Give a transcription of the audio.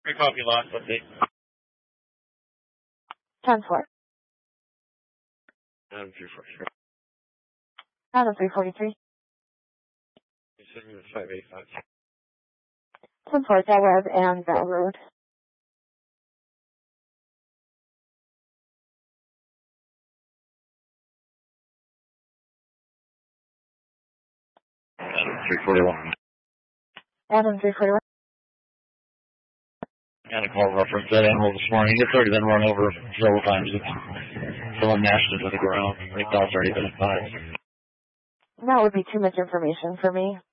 Copy last update. 10-4. Adam 343. Adam 343. 585. 10-4, Del Webb and Bell Road. Adam 341. Adam 341. Got a call reference that animal this morning. It's already been run over several times. Someone mashed into the ground. I think that's already been advised. That would be too much information for me.